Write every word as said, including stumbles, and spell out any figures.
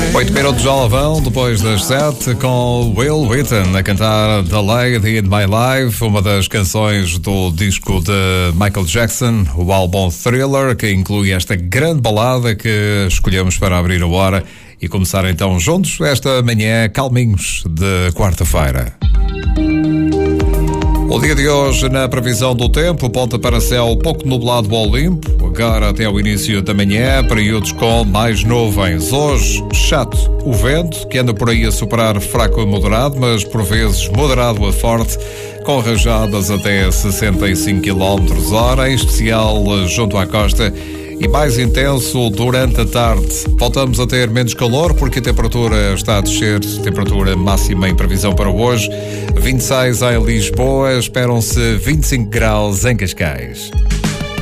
Oito minutos já lá vão, depois das sete, com Will Wheaton a cantar The Lady in My Life, uma das canções do disco de Michael Jackson, o álbum Thriller, que inclui esta grande balada que escolhemos para abrir a hora e começar então juntos esta manhã calminhos de quarta-feira. O dia de hoje, na previsão do tempo, ponta para céu pouco nublado ou limpo. Agora até o início da manhã, períodos com mais nuvens. Hoje, chato o vento, que anda por aí a superar fraco a moderado, mas por vezes moderado a forte, com rajadas até sessenta e cinco quilómetros hora, em especial junto à costa, e mais intenso durante a tarde. Voltamos a ter menos calor porque a temperatura está a descer, temperatura máxima em previsão para hoje, vinte e seis em Lisboa, esperam-se vinte e cinco graus em Cascais.